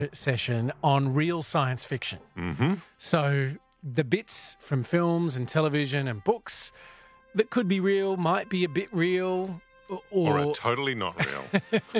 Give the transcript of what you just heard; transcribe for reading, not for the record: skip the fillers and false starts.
session on real science fiction. Mm-hmm. So the bits from films and television and books that could be real might be a bit real Or are totally not real.